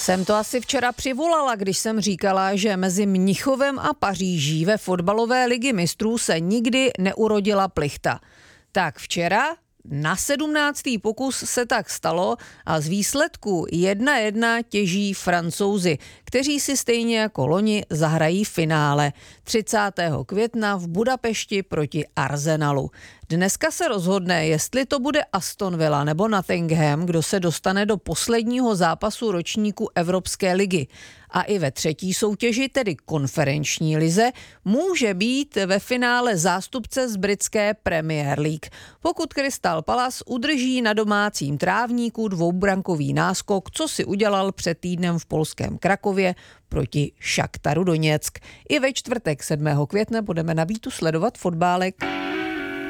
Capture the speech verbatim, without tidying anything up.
Jsem to asi včera přivolala, když jsem říkala, že mezi Mnichovem a Paříží ve fotbalové ligy mistrů se nikdy neurodila plichta. Tak včera na sedmnáctý pokus se tak stalo a z výsledku jedna jedna těží Francouzi, kteří si stejně jako loni zahrají finále třicátého května v Budapešti proti Arsenalu. Dneska se rozhodne, jestli to bude Aston Villa nebo Nottingham, kdo se dostane do posledního zápasu ročníku Evropské ligy. A i ve třetí soutěži, tedy konferenční lize, může být ve finále zástupce z britské Premier League. Pokud Crystal Palace udrží na domácím trávníku dvoubrankový náskok, co si udělal před týdnem v polském Krakově proti Šachtaru Doněck. I ve čtvrtek sedmého května budeme na Beatu sledovat fotbálek.